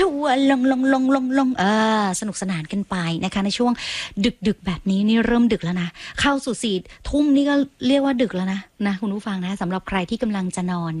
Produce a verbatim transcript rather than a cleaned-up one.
ทัวร์ลงลงลงลงลงเออสนุกสนานกันไปนะคะในช่วงดึกดึกแบบนี้นี่เริ่มดึกแล้วนะเข้าสู่สี่ทุ่มนี่ก็เรียกว่าดึกแล้วนะนะคุณผู้ฟังนะสำหรับใครที่กำลังจะนอน